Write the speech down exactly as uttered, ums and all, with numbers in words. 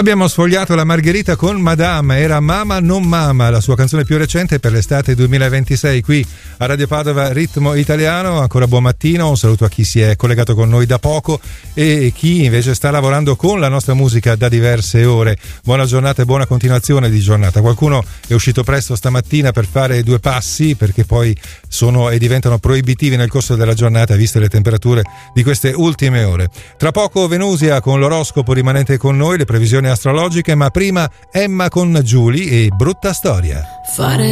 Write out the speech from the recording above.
Abbiamo sfogliato la Margherita con Madame, era Mama non Mama, la sua canzone più recente per l'estate duemilaventisei qui a Radio Padova Ritmo Italiano. Ancora buon mattino, un saluto a chi si è collegato con noi da poco e chi invece sta lavorando con la nostra musica da diverse ore. Buona giornata e buona continuazione di giornata. Qualcuno è uscito presto stamattina per fare due passi perché poi sono e diventano proibitivi nel corso della giornata viste le temperature di queste ultime ore. Tra poco Venusia con l'oroscopo, rimanete con noi, le previsioni astrologiche, ma prima Emma con Giulia e Brutta Storia. Fare